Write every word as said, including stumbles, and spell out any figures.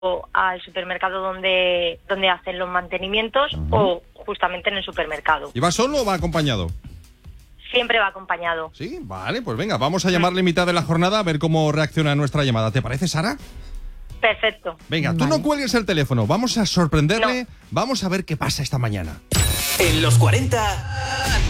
al supermercado donde, donde hacen los mantenimientos uh-huh. o justamente en el supermercado. ¿Y va solo o va acompañado? Siempre va acompañado. Sí, vale, pues venga, vamos a llamarle en mitad de la jornada a ver cómo reacciona nuestra llamada. ¿Te parece, Sara? Perfecto. Venga, vale. Tú no cuelgues el teléfono, vamos a sorprenderle, no. Vamos a ver qué pasa esta mañana. En los cuarenta...